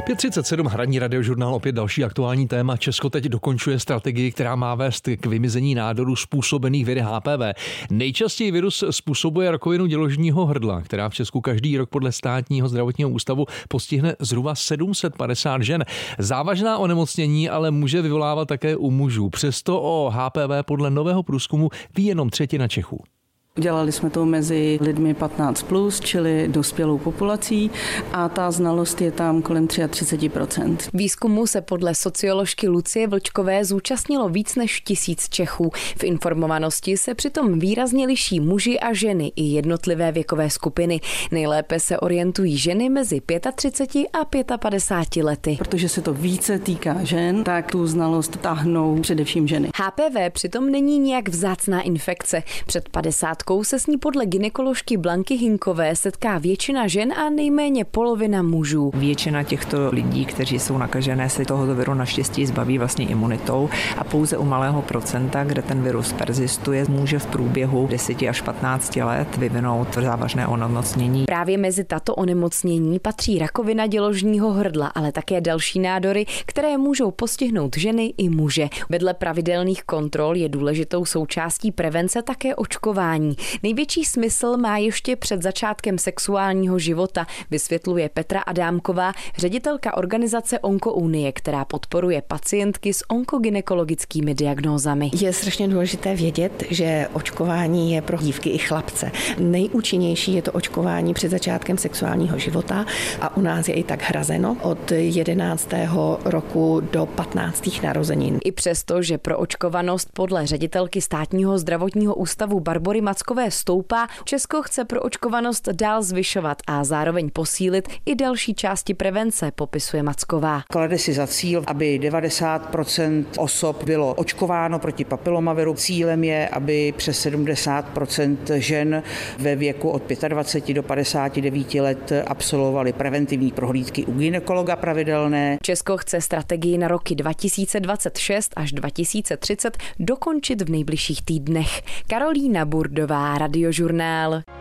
5:37 Hradní radiožurnál, opět další aktuální téma. Česko teď dokončuje strategii, která má vést k vymizení nádorů způsobených viry HPV. Nejčastěji virus způsobuje rakovinu děložního hrdla, která v Česku každý rok podle Státního zdravotního ústavu postihne zhruba 750 žen. Závažná onemocnění ale může vyvolávat také u mužů. Přesto o HPV podle nového průzkumu ví jenom třetina Čechů. Dělali jsme to mezi lidmi 15+, čili dospělou populací, a ta znalost je tam kolem 33%. Výzkumu se podle socioložky Lucie Vlčkové zúčastnilo víc než 1000 Čechů. V informovanosti se přitom výrazně liší muži a ženy i jednotlivé věkové skupiny. Nejlépe se orientují ženy mezi 35 a 55 lety. Protože se to více týká žen, tak tu znalost táhnou především ženy. HPV přitom není nijak vzácná infekce. Před 50 se s ní podle gynekoložky Blanky Hinkové setká většina žen a nejméně polovina mužů. Většina těchto lidí, kteří jsou nakažené, se tohoto viru naštěstí zbaví vlastně imunitou a pouze u malého procenta, kde ten virus perzistuje, může v průběhu 10 až 15 let vyvinout závažné onemocnění. Právě mezi tato onemocnění patří rakovina děložního hrdla, ale také další nádory, které můžou postihnout ženy i muže. Vedle pravidelných kontrol je důležitou součástí prevence také očkování. Největší smysl má ještě před začátkem sexuálního života, vysvětluje Petra Adámková, ředitelka organizace Onkounie, která podporuje pacientky s onkogynekologickými diagnózami. Je strašně důležité vědět, že očkování je pro dívky i chlapce. Nejúčinnější je to očkování před začátkem sexuálního života a u nás je i tak hrazeno od 11. roku do 15. narozenin. I přesto, že proočkovanost podle ředitelky Státního zdravotního ústavu Barbory Mackové stoupá, Česko chce proočkovanost dál zvyšovat a zároveň posílit i další části prevence, popisuje Macková. Klade si za cíl, aby 90% osob bylo očkováno proti papilomaviru. Cílem je, aby přes 70% žen ve věku od 25 do 59 let absolvovali preventivní prohlídky u gynekologa pravidelné. Česko chce strategii na roky 2026 až 2030 dokončit v nejbližších týdnech. Karolína Burdová, Radiožurnál.